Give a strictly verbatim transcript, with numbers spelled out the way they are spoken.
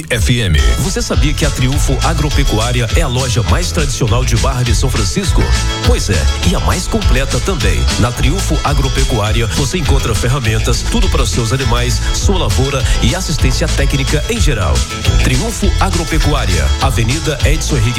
F M. Você sabia que a Triunfo Agropecuária é a loja mais tradicional de Barra de São Francisco? Pois é, e a mais completa também. Na Triunfo Agropecuária você encontra ferramentas, tudo para os seus animais, sua lavoura e assistência técnica em geral. Triunfo Agropecuária, Avenida Edson Henrique